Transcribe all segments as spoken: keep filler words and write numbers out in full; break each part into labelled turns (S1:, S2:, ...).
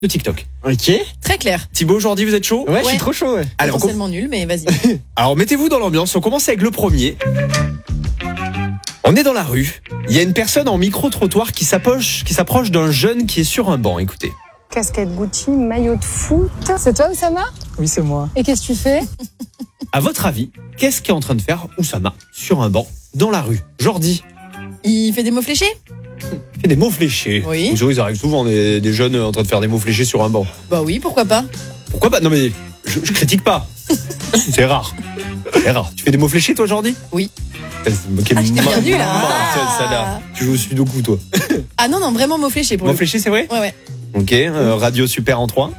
S1: de TikTok.
S2: Ok.
S3: Très clair.
S1: Thibaut, aujourd'hui, vous êtes chaud?
S2: Ouais,
S3: Ouais.
S2: je suis trop chaud. Ouais.
S1: Allez, on com-
S3: Potentiellement nul, mais vas-y.
S1: Alors, mettez-vous dans l'ambiance. On commence avec le premier. On est dans la rue. Il y a une personne en micro-trottoir qui s'approche, qui s'approche d'un jeune qui est sur un banc. Écoutez.
S4: Casquette Gucci, maillot de foot. C'est toi, Oussama?
S5: Oui, c'est moi.
S4: Et qu'est-ce que tu fais?
S1: À votre avis, qu'est-ce qu'est en train de faire Oussama sur un banc dans la rue? Jordi.
S3: Il fait des mots fléchés?
S1: Il fait des mots fléchés.
S3: Oui.
S1: Vous savez, ils arrivent souvent des, des jeunes en train de faire des mots fléchés sur un banc.
S3: Bah oui, pourquoi pas?
S1: Pourquoi pas? Non mais je, je critique pas. C'est rare. C'est rare. Tu fais des mots fléchés toi, Jordi?
S3: Oui.
S1: Okay,
S3: Ah, je t'ai bien vu, là.
S1: Ça, ça, là. Tu joues au sudoku toi.
S3: Ah non, non, vraiment mots fléchés pour
S1: Mots
S3: le coup.
S1: fléchés, c'est vrai?
S3: Ouais, ouais.
S1: Ok. euh, radio super en trois.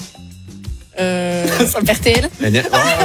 S3: Euh, R T L.
S1: Oh là là.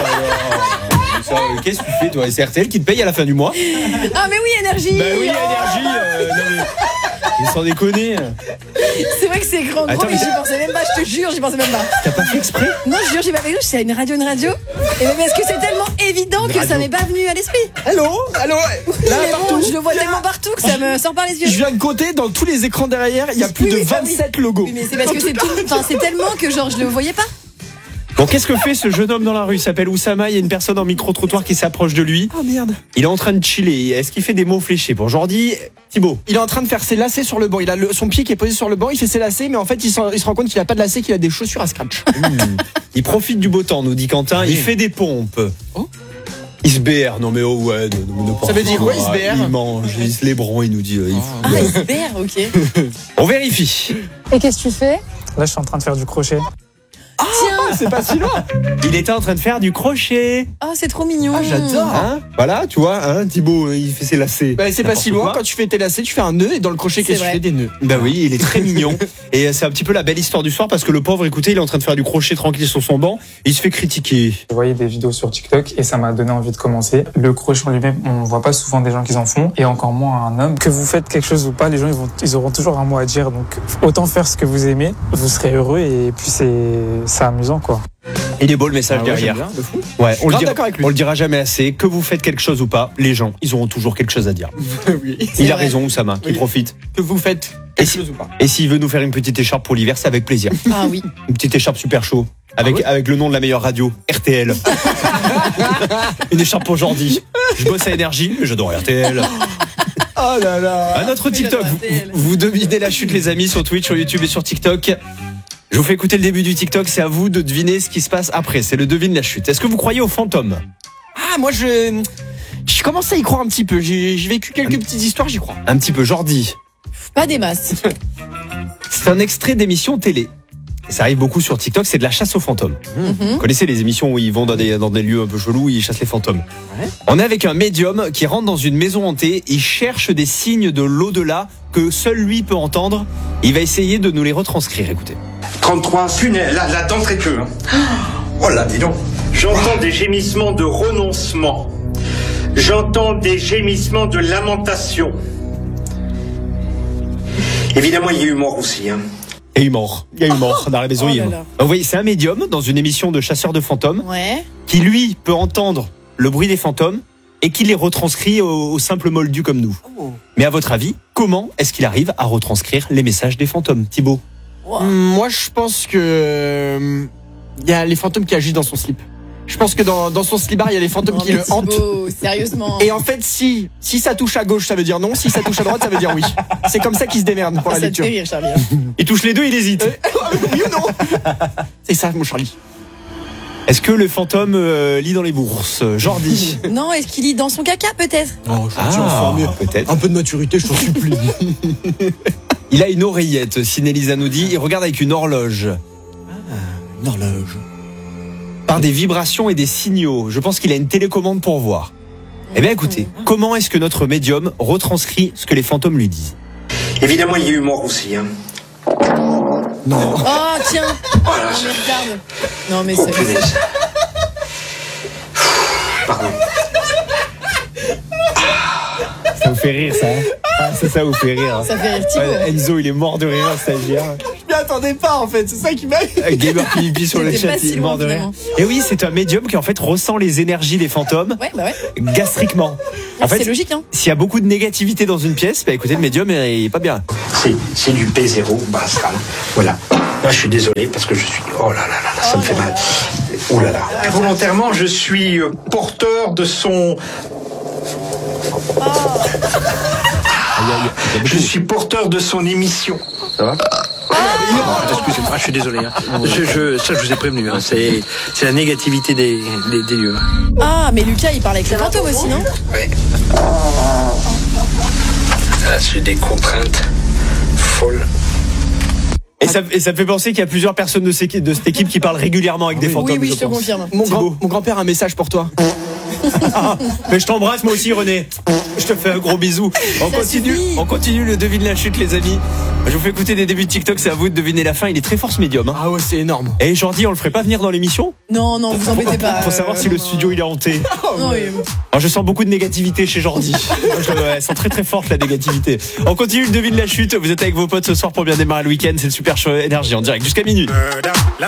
S1: Ça, euh, Qu'est-ce que tu fais toi? C'est R T L qui te paye à la fin du mois?
S3: Ah mais oui, énergie.
S1: Bah oui, énergie. Euh, non mais. Mais sans déconner.
S3: C'est vrai que c'est grand,
S1: Attends,
S3: gros, mais
S1: mais
S3: j'y pensais même pas, je te jure, j'y pensais même pas.
S1: T'as pas fait exprès?
S3: Non, je jure, j'ai pas fait exprès, c'est une radio, une radio. Et même parce que c'est tellement évident
S1: Une
S3: que ça
S1: radio.
S3: m'est pas venu à l'esprit.
S2: Allô? Allô? Là,
S3: Mais
S2: partout.
S3: bon, je le vois tellement partout que ça me sort par les yeux.
S2: Je viens de compter dans tous les écrans derrière, il y a plus
S3: Oui,
S2: de
S3: oui, ça, oui.
S2: vingt-sept logos.
S3: Oui, mais c'est parce que c'est tout, enfin, c'est tellement que genre je le voyais pas.
S1: Bon, qu'est-ce que fait ce jeune homme dans la rue? Il s'appelle Oussama. Il y a une personne en micro-trottoir qui s'approche de lui.
S2: Ah merde.
S1: Il est en train de chiller. Est-ce qu'il fait des mots fléchés pour Jordi? Thibaut.
S2: Il est en train de faire ses lacets sur le banc. Il a le- son pied qui est posé sur le banc, il fait ses lacets, mais en fait, il, s'en- il se rend compte qu'il a pas de lacets, qu'il a des chaussures à scratch.
S1: Mmh. Il profite du beau temps, nous dit Quentin. Il fait des pompes.
S2: Oh.
S1: Il se B R. Non mais oh ouais. Ne, ne, ne
S2: Ça veut dire quoi, il se B R?
S1: Il mange, il se lébron, il nous dit. euh, il fout,
S3: Ah,
S1: euh.
S3: iceberg, ok.
S1: On vérifie.
S4: Et qu'est-ce que tu fais?
S5: Là, je suis en train de faire du crochet.
S3: Tiens,
S2: C'est pas si loin.
S1: Il était en train de faire du crochet.
S3: oh, c'est trop mignon.
S2: Ah, j'adore.
S1: Hein? Voilà, tu vois, hein, Thibaut, il fait ses lacets.
S2: Bah, c'est pas si
S1: N'importe
S2: loin.
S1: quoi.
S2: Quand tu fais tes lacets, tu fais un nœud et dans le crochet,
S3: C'est
S2: qu'est-ce que tu
S3: vrai.
S2: fais? Des nœuds.
S1: Bah oui, il est très mignon. Et c'est un petit peu la belle histoire du soir parce que le pauvre, écoutez, il est en train de faire du crochet tranquille sur son banc. Et il se fait critiquer.
S5: Je voyais des vidéos sur TikTok et ça m'a donné envie de commencer. Le crochet en lui-même, on voit pas souvent des gens qui en font et encore moins un homme. Que vous faites quelque chose ou pas, les gens ils, vont, ils auront toujours un mot à dire. Donc autant faire ce que vous aimez, vous serez heureux et puis c'est c'est amusant quoi.
S1: Il est beau le message
S2: Ah ouais,
S1: derrière.
S2: j'aime bien, de fou.
S1: Ouais, on le,
S2: grave
S1: dira,
S2: d'accord avec lui.
S1: on le dira jamais assez. Que vous faites quelque chose ou pas, les gens, ils auront toujours quelque chose à dire.
S2: Oui.
S1: Il a
S3: vrai.
S1: raison, Oussama, qui
S2: Oui.
S1: profite.
S2: Que vous faites
S1: Et
S2: quelque
S1: si-
S2: chose ou pas?
S1: Et s'il veut nous faire une petite écharpe pour l'hiver, c'est avec plaisir.
S3: Ah oui.
S1: Une petite écharpe super chaud. Avec,
S2: Ah ouais
S1: avec le nom de la meilleure radio, R T L. Une écharpe pour Jordi. Je bosse à Énergie, mais j'adore R T L.
S2: Oh là là.
S1: À notre
S3: Oui,
S1: TikTok,
S3: j'adore
S1: vous,
S3: R T L.
S1: vous devinez la chute, les amis, sur Twitch, sur YouTube et sur TikTok. Je vous fais écouter le début du TikTok, c'est à vous de deviner ce qui se passe après. C'est le devine la chute. Est-ce que vous croyez aux fantômes?
S2: Ah, moi, je. Je commence à y croire un petit peu. J'ai j'ai vécu quelques petites histoires, j'y crois.
S1: Un petit peu, Jordi.
S3: Pas des masses.
S1: C'est un extrait d'émission télé. Et ça arrive beaucoup sur TikTok, c'est de la chasse aux fantômes. Vous connaissez les émissions où ils vont dans des, dans des lieux un peu chelous, où ils chassent les fantômes.
S2: Ouais.
S1: On est avec un médium qui rentre dans une maison hantée, il cherche des signes de l'au-delà que seul lui peut entendre. Il va essayer de nous les retranscrire, écoutez.
S6: trente-trois, punaise, là, là, d'entrée de jeu. Hein. Oh là, dis donc.
S7: J'entends des gémissements de renoncement. J'entends des gémissements de lamentation.
S6: Évidemment, il y a eu mort aussi. Hein.
S1: Et il mort. Il y a eu mort dans la maison.
S3: Oh
S1: il y a
S3: là
S1: eu
S3: là.
S1: mort. Vous voyez, c'est un médium dans une émission de chasseurs de fantômes
S3: Ouais.
S1: qui, lui, peut entendre le bruit des fantômes et qui les retranscrit au, au simple moldu comme nous.
S2: Oh.
S1: Mais à votre avis, comment est-ce qu'il arrive à retranscrire les messages des fantômes, Thibaut?
S3: Wow.
S2: Hum, Moi, je pense que. euh, Il y a les fantômes qui agissent dans son slip. Je pense que dans, dans son slibard, il y a les fantômes
S3: Non,
S2: qui
S3: mais
S2: le hantent.
S3: Thibaut, sérieusement.
S2: Et en fait, si, si ça touche à gauche, ça veut dire non. Si ça touche à droite, ça veut dire oui. C'est comme ça qu'ils se démerdent pour
S3: Ah,
S2: la
S3: ça te
S2: lecture.
S3: fait rire, Charlie.
S1: Il touche les deux, il hésite.
S2: Oui ou non? C'est ça, mon Charlie.
S1: Est-ce que le fantôme euh, lit dans les bourses? Jordi.
S3: Non, est-ce qu'il lit dans son caca, peut-être?
S2: Oh, je
S1: Ah, peut-être.
S2: Un peu de maturité, je t'en supplie.
S1: Il a une oreillette, Sinélisa nous dit. Il regarde avec une horloge.
S2: Une horloge.
S1: Par des vibrations et des signaux. Je pense qu'il a une télécommande pour voir. Eh bien écoutez, comment est-ce que notre médium retranscrit ce que les fantômes lui disent?
S6: Évidemment, il y a eu mort aussi. Hein.
S2: Non.
S3: Oh, tiens.
S6: Oh là,
S3: Non, mais regarde. Non, mais
S6: oh,
S3: c'est...
S6: punaise. Pardon.
S1: Ça vous fait rire ça, hein? Ah, ça, ça vous fait rire. hein.
S3: Ça fait rire Thibaut.
S1: Ouais, Enzo, il est mort de rire, stagiaire.
S2: Je m'y attendais pas, en fait. C'est ça qui m'a.
S1: Gamer Philippi sur le
S3: C'était
S1: chat,
S3: pas
S1: il
S3: si
S1: est mort
S3: loin,
S1: de rire.
S3: finalement.
S1: Et oui, c'est un médium qui en fait ressent les énergies des fantômes
S3: Ouais, bah ouais.
S1: gastriquement. En
S3: C'est
S1: fait,
S3: logique, hein.
S1: s'il y a beaucoup de négativité dans une pièce, bah écoutez, le médium il est pas bien.
S6: C'est c'est du P zéro, bas astral. Voilà. Là, je suis désolé parce que je suis. Oh là là là, là ça me fait mal. Oh là là. Volontairement, je suis euh, porteur de son. Je suis porteur de son émission. Ça va? Excusez-moi, je suis désolé. Hein. Je, je, ça, je vous ai prévenu. Hein. C'est, c'est la négativité des, des, des lieux.
S3: Ah, mais Lucas, il parle avec les fantômes aussi, non?
S6: Oui. Là, c'est des contraintes folles.
S1: Et ça, et ça me fait penser qu'il y a plusieurs personnes de, ces, de cette équipe qui parlent régulièrement avec des fantômes.
S3: Oui, oui, je te
S1: pense.
S3: confirme.
S2: Mon,
S1: Thibaut.
S2: grand, mon grand-père a un message pour toi.
S1: Ah, mais je t'embrasse moi aussi, René. Je te fais un gros bisou. On
S3: Ça
S1: continue,
S3: suffit.
S1: on continue le devine la chute, les amis. Je vous fais écouter des débuts de TikTok, c'est à vous de deviner la fin. Il est très force médium. Hein.
S2: Ah ouais, c'est énorme.
S1: Et Jordi, on le ferait pas venir dans l'émission?
S3: Non, non, vous embêtez pas.
S1: Pour savoir
S3: Euh,
S1: si le
S3: non,
S1: studio il est hanté.
S3: non, oui.
S1: Alors, je sens beaucoup de négativité chez Jordi. Je, ouais, elle sent très très forte la négativité. On continue le devine la chute. Vous êtes avec vos potes ce soir pour bien démarrer le week-end. C'est le super show énergie en direct jusqu'à minuit.